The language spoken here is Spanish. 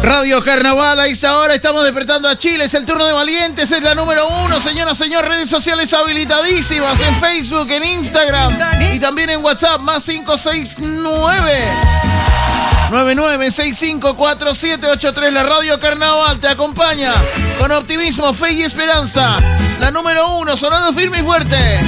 Radio Carnaval, a esta hora estamos despertando a Chile. Es el turno de valientes, es la número 1. Señoras, señores, redes sociales habilitadísimas en Facebook, en Instagram y también en WhatsApp, más 569-99654783. La Radio Carnaval te acompaña con optimismo, fe y esperanza. La número 1, sonando firme y fuerte.